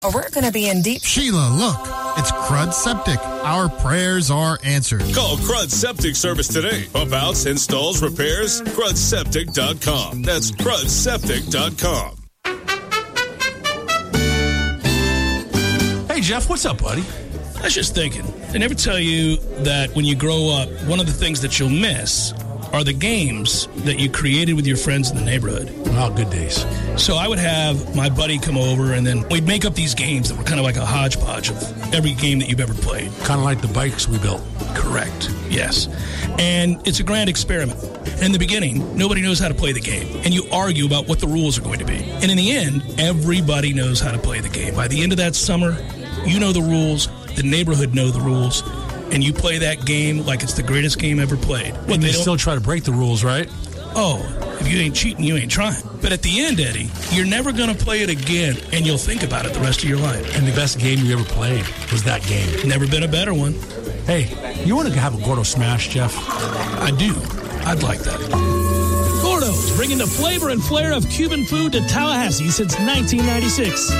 or we're going to be in deep... Sheila, look, it's Crud Septic. Our prayers are answered. Call Crud Septic Service today. Pump outs, installs, repairs, crudseptic.com. That's crudseptic.com. Hey, Jeff, what's up, buddy? I was just thinking, they never tell you that when you grow up, one of the things that you'll miss are the games that you created with your friends in the neighborhood. Oh, good days. So I would have my buddy come over, and then we'd make up these games that were kind of like a hodgepodge of every game that you've ever played. Kind of like the bikes we built. Correct, yes. And it's a grand experiment. In the beginning, nobody knows how to play the game, and you argue about what the rules are going to be. And in the end, everybody knows how to play the game. By the end of that summer, you know the rules, the neighborhood know the rules, and you play that game like it's the greatest game ever played. And they still try to break the rules, right? Oh, if you ain't cheating, you ain't trying. But at the end, Eddie, you're never going to play it again, and you'll think about it the rest of your life. And the best game you ever played was that game. Never been a better one. Hey, you want to have a Gordo Smash, Jeff? I do. I'd like that. Gordo's, bringing the flavor and flair of Cuban food to Tallahassee since 1996.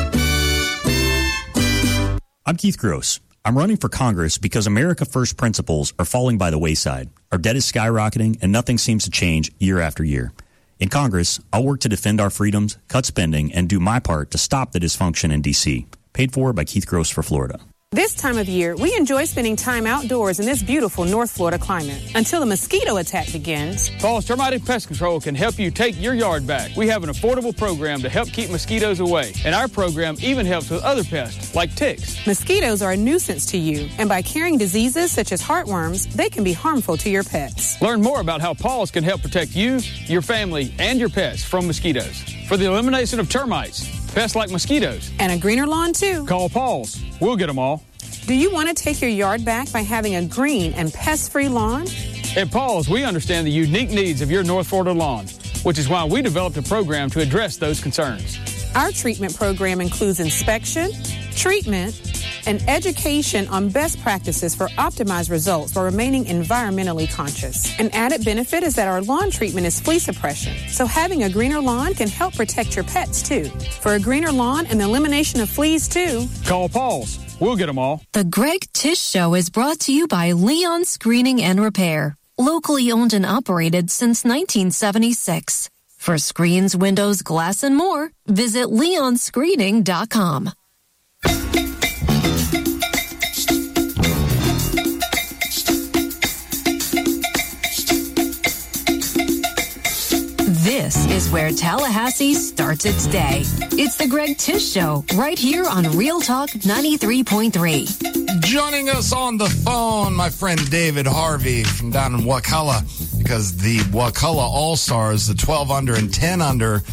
I'm Keith Gross. I'm running for Congress because America First principles are falling by the wayside. Our debt is skyrocketing, and nothing seems to change year after year. In Congress, I'll work to defend our freedoms, cut spending, and do my part to stop the dysfunction in D.C. Paid for by Keith Gross for Florida. This time of year, we enjoy spending time outdoors in this beautiful North Florida climate until the mosquito attack begins. Paul's Termite and Pest Control can help you take your yard back. We have an affordable program to help keep mosquitoes away, and our program even helps with other pests like ticks. Mosquitoes are a nuisance to you, and by carrying diseases such as heartworms, they can be harmful to your pets. Learn more about how Paul's can help protect you, your family, and your pets from mosquitoes. For the elimination of termites, pests like mosquitoes, and a greener lawn too, call Paul's. We'll get them all. Do you want to take your yard back by having a green and pest-free lawn? At Paul's, we understand the unique needs of your North Florida lawn, which is why we developed a program to address those concerns. Our treatment program includes inspection, treatment, and education on best practices for optimized results while remaining environmentally conscious. An added benefit is that our lawn treatment is flea suppression, so having a greener lawn can help protect your pets too. For a greener lawn and the elimination of fleas too, call Paul's. We'll get them all. The Greg Tish Show is brought to you by Leon Screening and Repair, locally owned and operated since 1976. For screens, windows, glass, and more, visit leonscreening.com. This is where Tallahassee starts its day. It's the Greg Tish Show, right here on Real Talk 93.3. Joining us on the phone, my friend David Harvey from down in Wakulla, because the Wakulla All-Stars, the 12 under and 10 under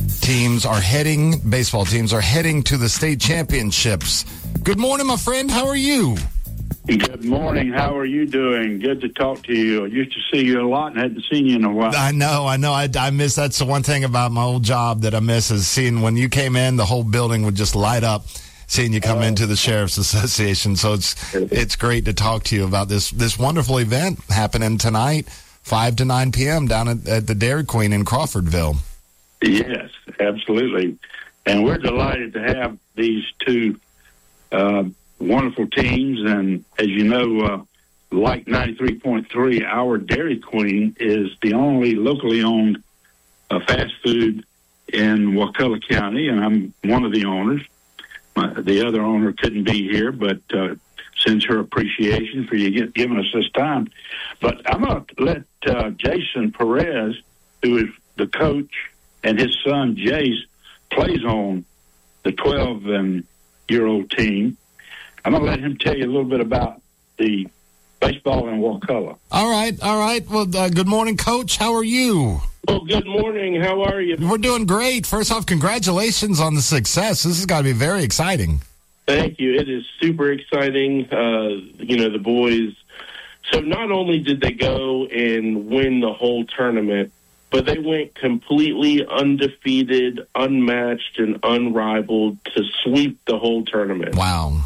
baseball teams are heading to the state championships. Good morning, my friend. How are you? Good morning. How are you doing? Good to talk to you. I used to see you a lot and hadn't seen you in a while. I know. I miss. That's the one thing about my old job that I miss is seeing when you came in, the whole building would just light up seeing you come into the Sheriff's Association. So it's great to talk to you about this wonderful event happening tonight, 5 to 9 p.m. down at the Dairy Queen in Crawfordville. Yes, absolutely. And we're delighted to have these two wonderful teams, and as you know, like 93.3, our Dairy Queen is the only locally owned fast food in Wakulla County, and I'm one of the owners. The other owner couldn't be here, but sends her appreciation for you giving us this time. But I'm going to let Jason Perez, who is the coach, and his son Jace plays on the 12-year-old team. I'm going to let him tell you a little bit about the baseball in Wakulla. All right. Well, good morning, Coach. How are you? Well, good morning. How are you? We're doing great. First off, congratulations on the success. This has got to be very exciting. Thank you. It is super exciting. The boys. So not only did they go and win the whole tournament, but they went completely undefeated, unmatched, and unrivaled to sweep the whole tournament. Wow.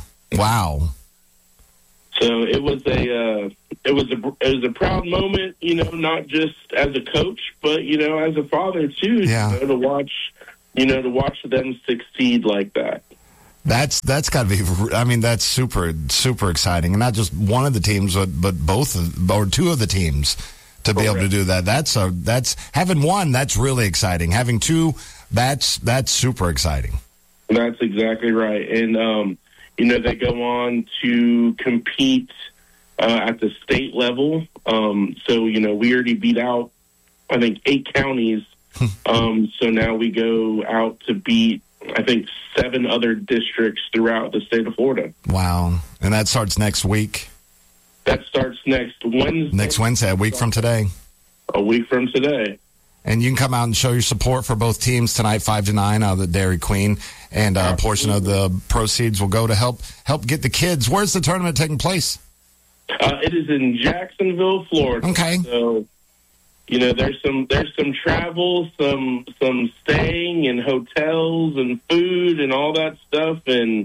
So it was a proud moment, not just as a coach, but as a father too. Yeah. To watch them succeed like that. That's got to be. I mean, that's super exciting, and not just one of the teams, but two of the teams to be able to do that. That's having one. That's really exciting. Having two, that's super exciting. That's exactly right. And they go on to compete at the state level. So we already beat out, I think, 8 counties. So now we go out to beat, I think, 7 other districts throughout the state of Florida. Wow. And that starts next week? That starts next Wednesday. Next Wednesday, a week from today. A week from today. And you can come out and show your support for both teams tonight, 5 to 9, out of the Dairy Queen. And a portion of the proceeds will go to help get the kids. Where's the tournament taking place? It is in Jacksonville, Florida. Okay. So, there's some travel, some staying in hotels and food and all that stuff. And,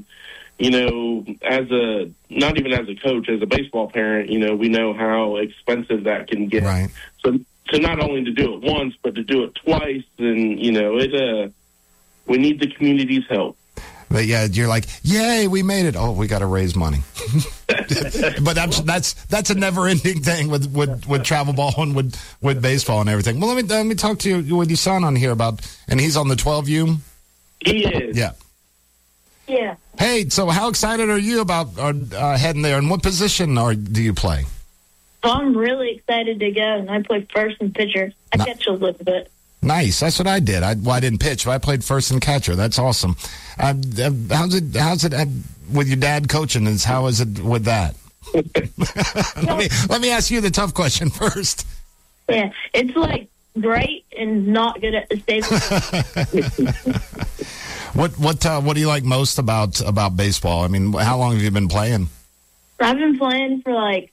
not even as a coach, as a baseball parent, we know how expensive that can get. Right. So not only to do it once, but to do it twice, and, we need the community's help. But yeah, you're like, yay, we made it. Oh, we got to raise money. But that's a never-ending thing with travel ball and with baseball and everything. Well, let me talk to you with your son on here and he's on the 12U. He is. Yeah. Yeah. Hey, so how excited are you about heading there, and what position do you play? So I'm really excited to go, and I play first and pitcher. I catch a little bit. Nice. That's what I did. I didn't pitch, but I played first and catcher. That's awesome. How's it with your dad coaching? How is it with that? let me ask you the tough question first. Yeah, it's like great and not good at the same time. What do you like most about baseball? I mean, how long have you been playing? I've been playing for like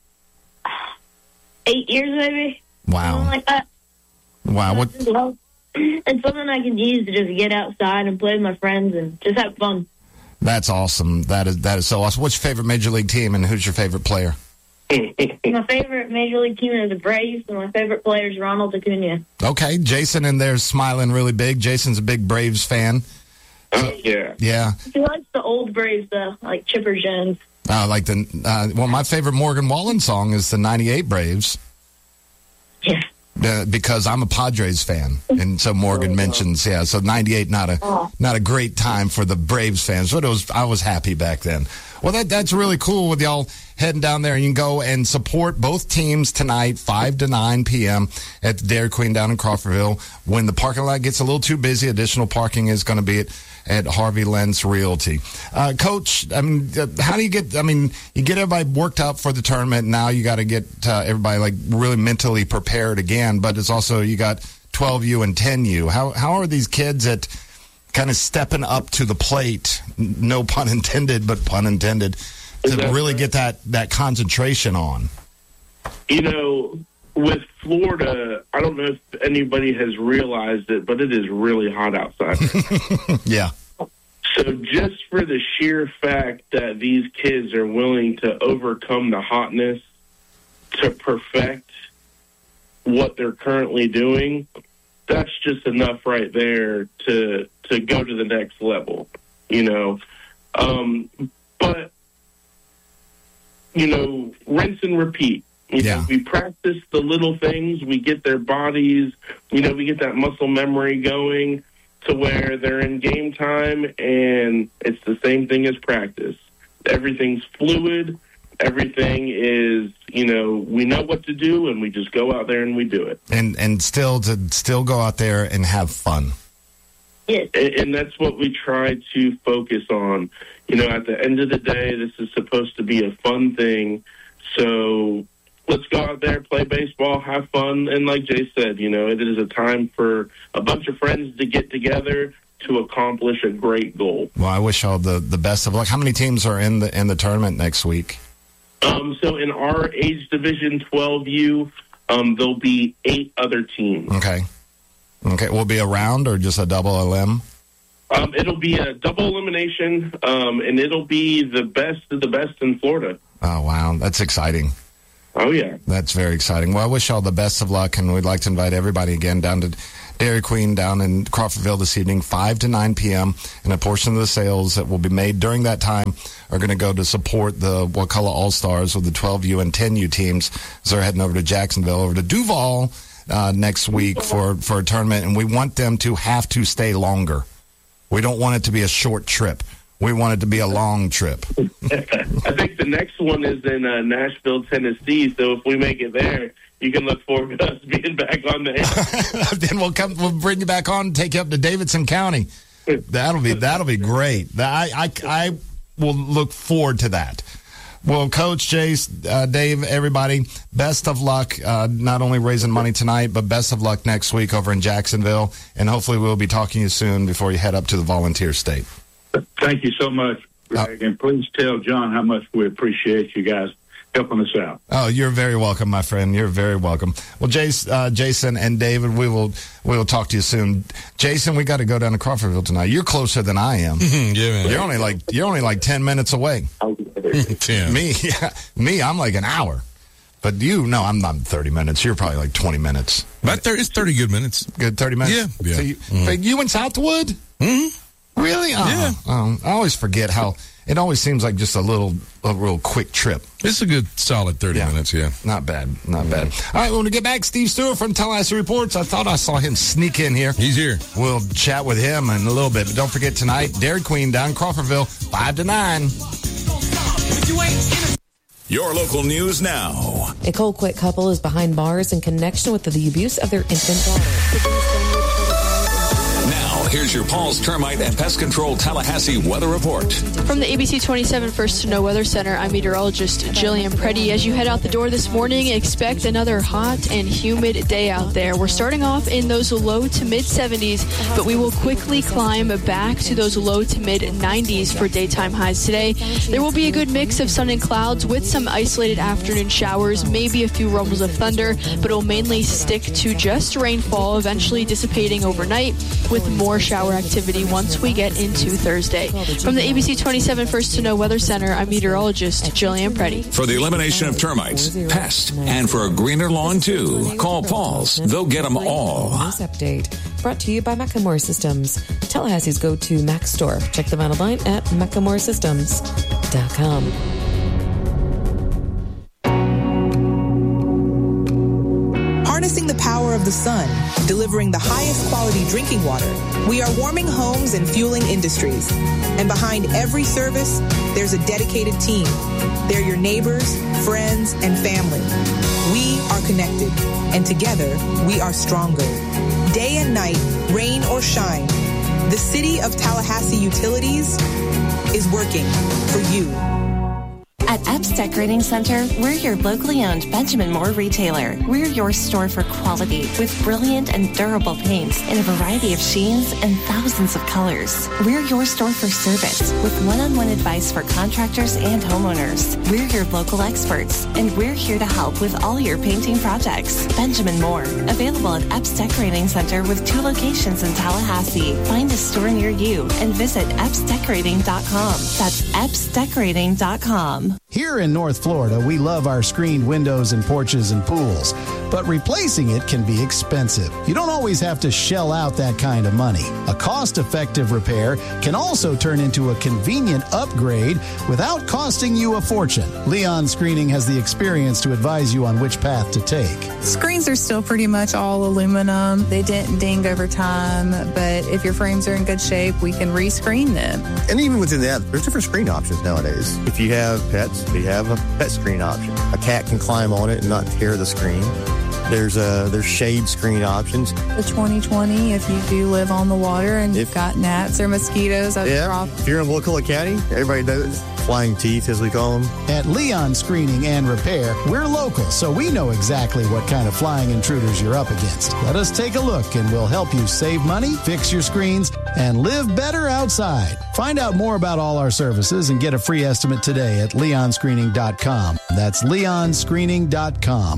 8 years, maybe. Wow. Something like that. Wow. It's something I can use to just get outside and play with my friends and just have fun. That's awesome. That is so awesome. What's your favorite Major League team, and who's your favorite player? My favorite Major League team is the Braves, and my favorite player is Ronald Acuna. Okay, Jason in there smiling really big. Jason's a big Braves fan. Yeah. Yeah. He likes the old Braves, though, like Chipper Jones. Like my favorite Morgan Wallen song is the 98 Braves. Yeah. Because I'm a Padres fan, and so Morgan mentions, so 98 not a great time for the Braves fans, but I was happy back then. Well, that's really cool with y'all heading down there. You can go and support both teams tonight, 5 to 9 p.m. at the Dairy Queen down in Crawfordville. When the parking lot gets a little too busy, additional parking is going to be at Harvey Lentz Realty. Coach, I mean, how do you get everybody worked up for the tournament. Now you got to get everybody like really mentally prepared again, but it's also, you got 12U and 10U. How are these kids at kind of stepping up to the plate, no pun intended, but pun intended, to really get that concentration on? With Florida, I don't know if anybody has realized it, but it is really hot outside. Yeah. So just for the sheer fact that these kids are willing to overcome the hotness to perfect what they're currently doing, that's just enough right there to go to the next level, But, rinse and repeat. We practice the little things. We get their bodies, we get that muscle memory going to where they're in game time, and it's the same thing as practice. Everything's fluid. Everything is, we know what to do, and we just go out there and we do it. And still go out there and have fun. Yes. And that's what we try to focus on. At the end of the day, this is supposed to be a fun thing. So let's go out there, play baseball, have fun. And like Jay said, it is a time for a bunch of friends to get together to accomplish a great goal. Well, I wish all the best of luck. How many teams are in the tournament next week? So in our age division, 12U, there'll be 8 other teams. Okay. Will it be a round or just a double elim? It'll be a double elimination, and it'll be the best of the best in Florida. Oh, wow. That's exciting. Oh, yeah. That's very exciting. Well, I wish y'all the best of luck, and we'd like to invite everybody again down to Dairy Queen down in Crawfordville this evening, 5 to 9 p.m., and a portion of the sales that will be made during that time are going to go to support the Wakulla All-Stars with the 12U and 10U teams. So they're heading over to Jacksonville, over to Duval next week for a tournament, and we want them to have to stay longer. We don't want it to be a short trip. We want it to be a long trip. I think the next one is in Nashville, Tennessee. So if we make it there, you can look forward to us being back on the air. Then we'll bring you back on and take you up to Davidson County. That'll be great. I will look forward to that. Well, Coach, Jace, Dave, everybody, best of luck, not only raising money tonight, but best of luck next week over in Jacksonville. And hopefully we'll be talking to you soon before you head up to the Volunteer State. Thank you so much, Greg. And please tell John how much we appreciate you guys helping us out. Oh, you're very welcome, my friend. You're very welcome. Well, Jason and David, we will talk to you soon. Jason, we got to go down to Crawfordville tonight. You're closer than I am. Yeah, man. You're only like 10 minutes away. 10. Me, I'm like an hour. But I'm not 30 minutes. You're probably like 20 minutes. It's 30 good minutes. Good 30 minutes? Yeah. So you in Southwood? Mm-hmm. Really? Yeah. I always forget how it always seems like just a real quick trip. It's a good solid 30 minutes, yeah. Not bad. All right, when we get back, Steve Stewart from Tallahassee Reports. I thought I saw him sneak in here. He's here. We'll chat with him in a little bit. But don't forget tonight, Dairy Queen down in Crawfordville, 5 to 9. Your local news now. A Colquitt couple is behind bars in connection with the abuse of their infant daughter. Now, here's your Paul's Termite and Pest Control Tallahassee weather report. From the ABC 27 First to Know Weather Center, I'm meteorologist Jillian Preddy. As you head out the door this morning, expect another hot and humid day out there. We're starting off in those low to mid 70s, but we will quickly climb back to those low to mid 90s for daytime highs today. There will be a good mix of sun and clouds with some isolated afternoon showers, maybe a few rumbles of thunder, but it will mainly stick to just rainfall, eventually dissipating overnight with more shower activity once we get into Thursday. From the ABC 27 First to Know Weather Center, I'm meteorologist Jillian Preddy. For the elimination of termites, pests, and for a greener lawn too, call Paul's. They'll get them all. News update brought to you by Macklemore Systems, Tallahassee's go-to Mac store. Check them out online at MacklemoreSystems.com. Harnessing the power of the sun, delivering the highest quality drinking water, we are warming homes and fueling industries. And behind every service, there's a dedicated team. They're your neighbors, friends, and family. We are connected, and together, we are stronger. Day and night, rain or shine, the City of Tallahassee Utilities is working for you. At Epps Decorating Center, we're your locally owned Benjamin Moore retailer. We're your store for quality with brilliant and durable paints in a variety of sheens and thousands of colors. We're your store for service with one-on-one advice for contractors and homeowners. We're your local experts, and we're here to help with all your painting projects. Benjamin Moore, available at Epps Decorating Center with 2 locations in Tallahassee. Find a store near you and visit EppsDecorating.com. That's EppsDecorating.com. Here in North Florida, we love our screened windows and porches and pools, but replacing it can be expensive. You don't always have to shell out that kind of money. A cost-effective repair can also turn into a convenient upgrade without costing you a fortune. Leon Screening has the experience to advise you on which path to take. Screens are still pretty much all aluminum. They didn't ding over time, but if your frames are in good shape, we can rescreen them. And even within that, there's different screen options nowadays. If you have pets, we have a pet screen option. A cat can climb on it and not tear the screen. There's shade screen options. The 2020, if you do live on the water and you've got gnats or mosquitoes, if you're in Wakulla County, everybody knows flying teeth, as we call them. At Leon Screening and Repair, we're local, so we know exactly what kind of flying intruders you're up against. Let us take a look, and we'll help you save money, fix your screens, and live better outside. Find out more about all our services and get a free estimate today at leonscreening.com. That's leonscreening.com.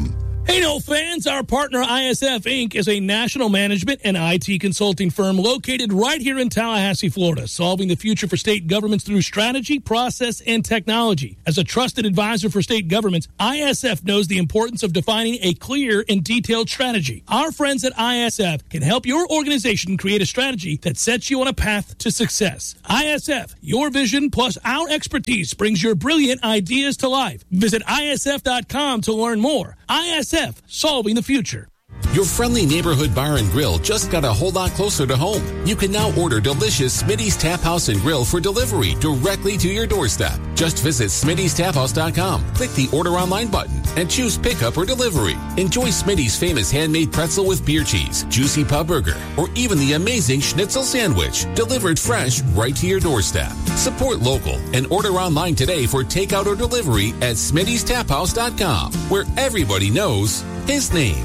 Hey, no fans, our partner ISF Inc. is a national management and IT consulting firm located right here in Tallahassee, Florida, solving the future for state governments through strategy, process, and technology. As a trusted advisor for state governments, ISF knows the importance of defining a clear and detailed strategy. Our friends at ISF can help your organization create a strategy that sets you on a path to success. ISF, your vision plus our expertise brings your brilliant ideas to life. Visit ISF.com to learn more. ISF, solving the future. Your friendly neighborhood bar and grill just got a whole lot closer to home. You can now order delicious Smitty's Tap House and Grill for delivery directly to your doorstep. Just visit Smitty'sTapHouse.com, click the Order Online button, and choose pickup or delivery. Enjoy Smitty's famous handmade pretzel with beer cheese, juicy pub burger, or even the amazing schnitzel sandwich, delivered fresh right to your doorstep. Support local and order online today for takeout or delivery at Smitty'sTapHouse.com, where everybody knows his name.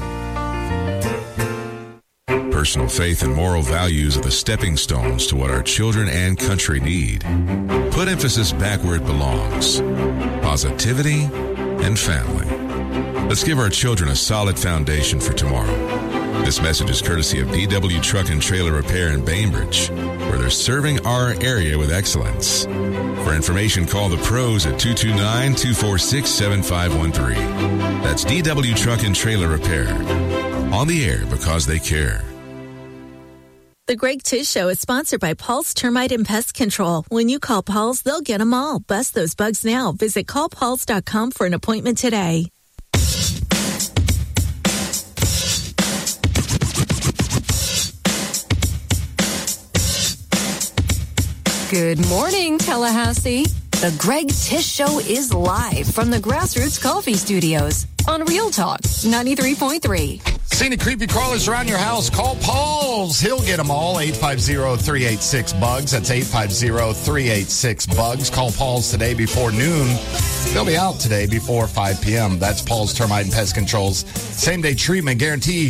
Personal faith and moral values are the stepping stones to what our children and country need. Put emphasis back where it belongs. Positivity and family. Let's give our children a solid foundation for tomorrow. This message is courtesy of DW Truck and Trailer Repair in Bainbridge, where they're serving our area with excellence. For information, call the pros at 229-246-7513. That's DW Truck and Trailer Repair. On the air because they care. The Greg Tish Show is sponsored by Paul's Termite and Pest Control. When you call Paul's, they'll get them all. Bust those bugs now. Visit callpauls.com for an appointment today. Good morning, Tallahassee. The Greg Tish Show is live from the Grassroots Coffee Studios on Real Talk 93.3. Seen the creepy crawlers around your house? Call Paul's. He'll get them all. 850-386-BUGS. That's 850-386-BUGS. Call Paul's today before noon. They'll be out today before 5 p.m. That's Paul's Termite and Pest Control's same-day treatment guarantee.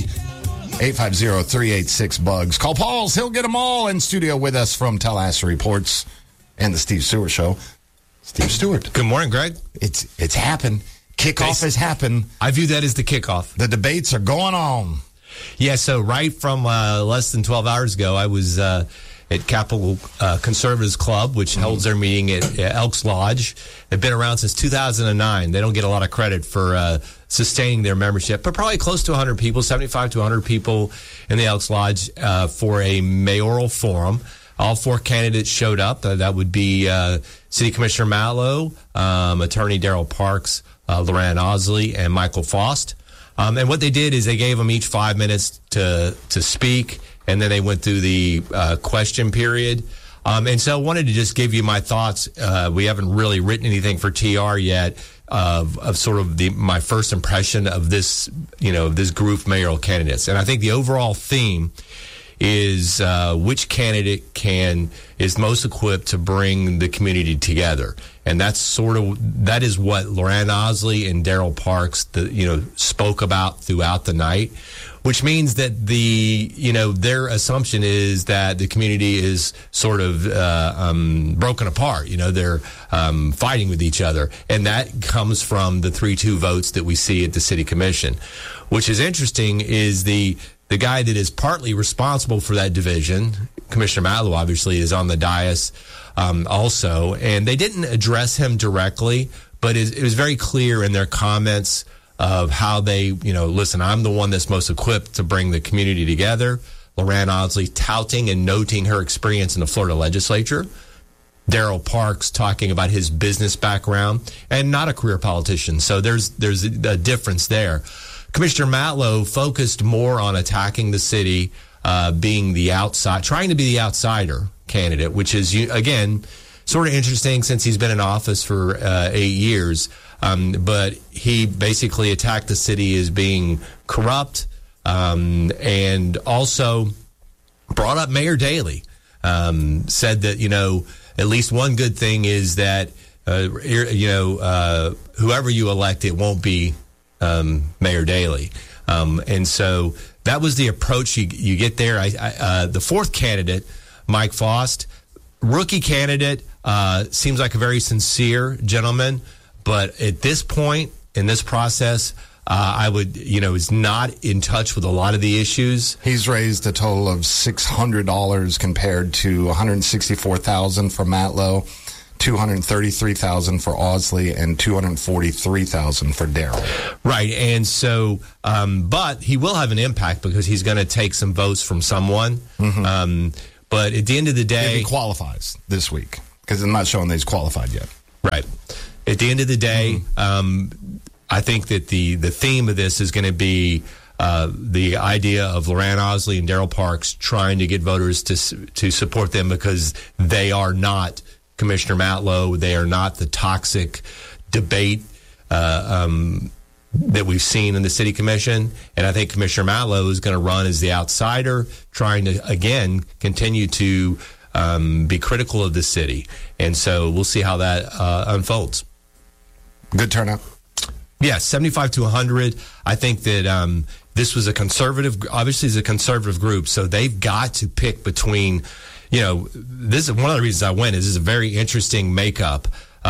850-386-BUGS. Call Paul's. He'll get them all. In studio with us from Tallahassee Reports and the Steve Stewart Show. Steve Stewart. Good morning, Greg. It's happened. Kickoff has happened. I view that as the kickoff. The debates are going on. Yeah, so right from less than 12 hours ago, I was at Capital Conservatives Club, which holds their meeting at Elks Lodge. They've been around since 2009. They don't get a lot of credit for sustaining their membership, but probably close to 100 people, 75 to 100 people in the Elks Lodge for a mayoral forum. All four candidates showed up. That would be City Commissioner Matlow, Attorney Daryl Parks, Loran Osley, and Michael Faust. And what they did is they gave them each 5 minutes to speak, and then they went through the question period. And so I wanted to just give you my thoughts. We haven't really written anything for TR yet of sort of my first impression of this, this group of mayoral candidates. And I think the overall theme is which candidate is most equipped to bring the community together. And that is what Loran Osley and Daryl Parks, spoke about throughout the night, which means that their assumption is that the community is sort of broken apart. They're fighting with each other. And that comes from the 3-2 votes that we see at the city commission. Which is interesting is the guy that is partly responsible for that division, Commissioner Matlow, obviously, is on the dais also. And they didn't address him directly, but it was very clear in their comments of how they, listen, I'm the one that's most equipped to bring the community together. Loran Osley touting and noting her experience in the Florida legislature. Daryl Parks talking about his business background and not a career politician. So there's a difference there. Commissioner Matlow focused more on attacking the city, being the trying to be the outsider candidate, which is, again, sort of interesting since he's been in office for 8 years. But he basically attacked the city as being corrupt, and also brought up Mayor Daley. Said that, at least one good thing is that, whoever you elect, it won't be Mayor Daley. And so that was the approach you get there. The fourth candidate, Mike Faust, rookie candidate, seems like a very sincere gentleman. But at this point in this process, is not in touch with a lot of the issues. He's raised a total of $600 compared to $164,000 for Matlow, $233,000 for Ausley, and $243,000 for Darrell. Right, and so, but he will have an impact because he's going to take some votes from someone. But at the end of the day, if he qualifies this week, because I'm not showing that he's qualified yet. Right. At the end of the day, I think that the theme of this is going to be the idea of Loran Ausley and Darrell Parks trying to get voters to support them because they are not Commissioner Matlow. They are not the toxic debate that we've seen in the city commission. And I think Commissioner Matlow is going to run as the outsider, trying to, again, continue to be critical of the city. And so we'll see how that unfolds. Good turnout. Yeah, 75 to 100. I think that this was obviously it's a conservative group, so they've got to pick between, this is one of the reasons I went, is this is a very interesting makeup.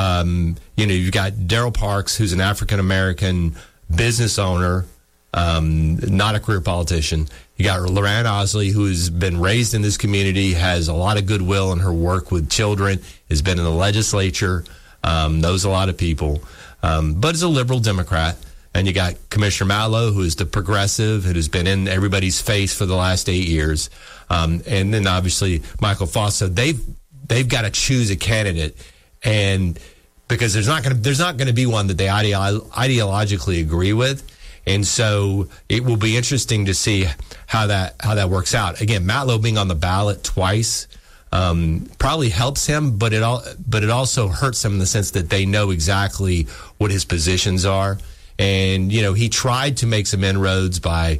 You've got Darrell Parks, who's an African-American business owner, not a career politician. You got Loran Ausley, who's been raised in this community, has a lot of goodwill in her work with children, has been in the legislature, knows a lot of people, but is a liberal Democrat. And you got Commissioner Matlow, who is the progressive, who's been in everybody's face for the last 8 years. And then obviously Michael Foss. So they've got to choose a candidate, and because there's not going to be one that they ideologically agree with. And so it will be interesting to see how that works out. Again, Matlow being on the ballot twice probably helps him, but it also hurts him in the sense that they know exactly what his positions are. And he tried to make some inroads by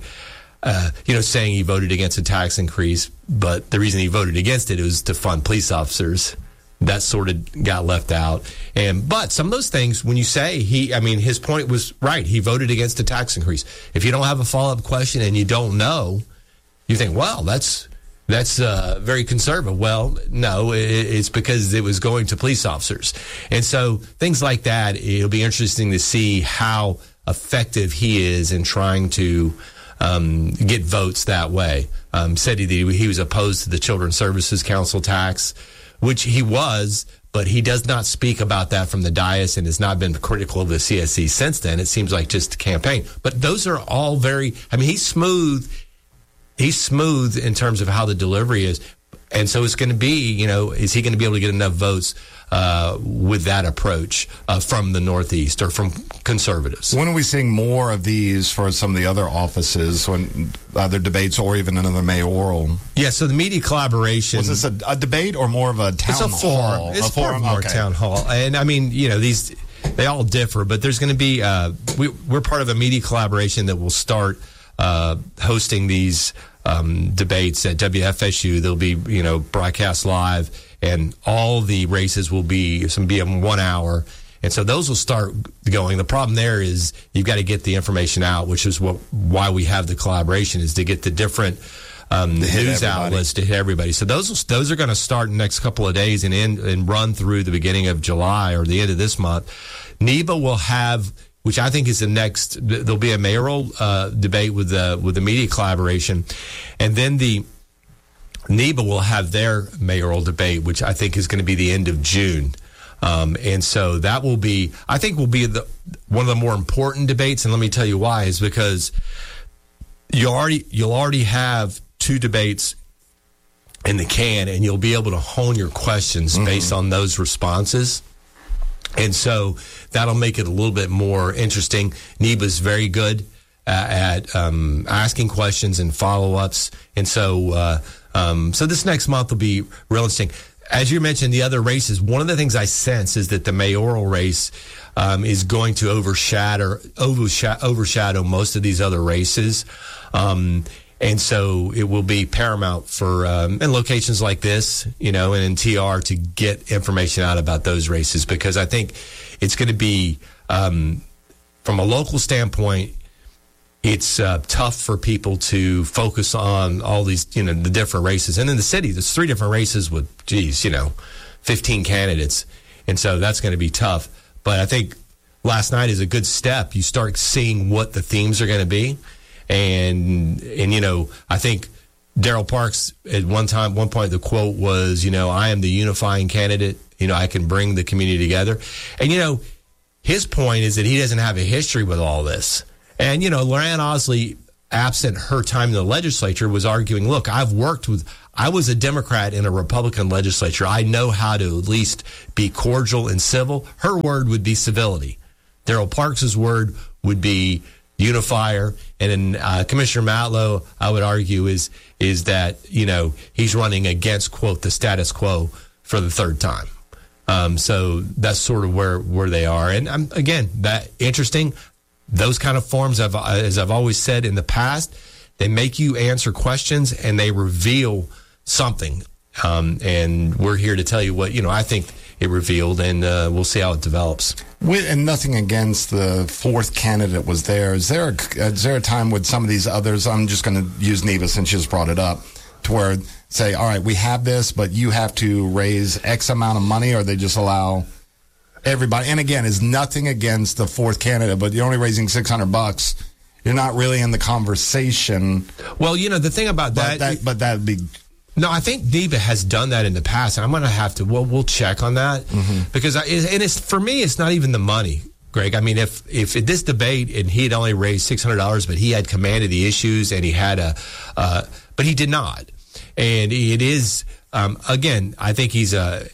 saying he voted against a tax increase, but the reason he voted against it was to fund police officers. That sort of got left out. But some of those things, when you say his point was right. He voted against a tax increase. If you don't have a follow-up question and you don't know, you think, well, that's very conservative. Well, no, it's because it was going to police officers. And so things like that, it'll be interesting to see how effective he is in trying to get votes that way. Said he was opposed to the Children's Services Council tax, which he was, but he does not speak about that from the dais and has not been critical of the CSC since then. It seems like just a campaign. But those are all he's smooth. He's smooth in terms of how the delivery is. And so it's going to be, is he going to be able to get enough votes with that approach from the Northeast or from conservatives? When are we seeing more of these for some of the other offices, when other debates or even another mayoral? Yeah, so the media collaboration. Was this a debate or more of a town hall? It's a forum. It's a forum, more town hall. And these, they all differ, but there's going to be, we're part of a media collaboration that will start hosting these debates at WFSU. They'll be, broadcast live, and all the races will be in 1 hour. And so those will start going. The problem there is you've got to get the information out, which is why we have the collaboration, is to get the different news outlets to hit everybody. So those are going to start in the next couple of days and run through the beginning of July or the end of this month. NEBA will have, which I think is the next, there'll be a mayoral debate with the media collaboration. And then the NEBA will have their mayoral debate, which I think is going to be the end of June. And so that will be, I think will be one of the more important debates. And let me tell you why, is because you'll already have 2 debates in the can, and you'll be able to hone your questions based on those responses. And so that'll make it a little bit more interesting. NEBA's very good at asking questions and follow-ups. And so this next month will be real interesting. As you mentioned, the other races, one of the things I sense is that the mayoral race is going to overshadow most of these other races. And so it will be paramount for in locations like this, and in TR, to get information out about those races, because I think it's going to be, from a local standpoint, it's tough for people to focus on all these, the different races. And in the city, there's 3 different races with, 15 candidates. And so that's going to be tough. But I think last night is a good step. You start seeing what the themes are going to be. And I think Daryl Parks at one point, the quote was, I am the unifying candidate. I can bring the community together. And, his point is that he doesn't have a history with all this. And, Lorraine Osley, absent her time in the legislature, was arguing, look, I was a Democrat in a Republican legislature. I know how to at least be cordial and civil. Her word would be civility. Daryl Parks' word would be unifier. And then Commissioner Matlow, I would argue, is that, he's running against, quote, the status quo for the third time. So that's sort of where they are. And again, that interesting. Those kind of forms, as I've always said in the past, they make you answer questions and they reveal something. And we're here to tell you what, I think it revealed, and we'll see how it develops. And nothing against the fourth candidate was there. Is there a time with some of these others? I'm just going to use Neva since she just brought it up, to where say, all right, we have this, but you have to raise X amount of money, or they just allow everybody? And again, is nothing against the fourth candidate, but you're only raising $600. You're not really in the conversation. Well, the thing about that would be. No, I think Neva has done that in the past, and I'm going to have to. We'll check on that because it's for me. It's not even the money, Greg. I mean, if this debate and he had only raised $600, but he had commanded the issues and he had but he did not, and it is again. I think he's a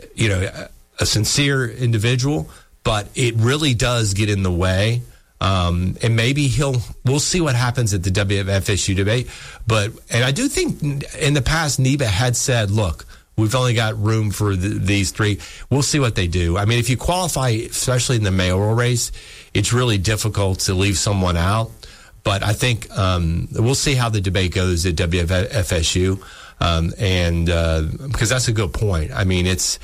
sincere individual, but it really does get in the way. And maybe we'll see what happens at the WFSU debate. And I do think in the past, Neva had said, look, we've only got room for these three. We'll see what they do. I mean, if you qualify, especially in the mayoral race, it's really difficult to leave someone out. But I think we'll see how the debate goes at WFSU. Because that's a good point. I mean, it's,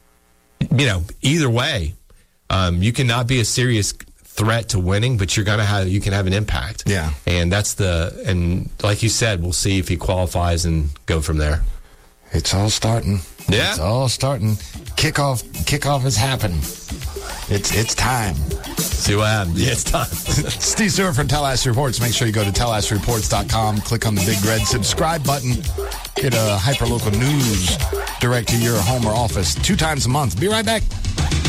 either way, you cannot be a serious threat to winning, but you can have an impact. Yeah. And and like you said, we'll see if he qualifies and go from there. It's all starting. Yeah. It's all starting. Kickoff is happening. It's time. See what happens. Yeah, it's time. Steve Stewart from Tallahassee Reports. Make sure you go to TallahasseeReports.com, click on the big red subscribe button, get a hyperlocal news direct to your home or office 2 times a month. Be right back.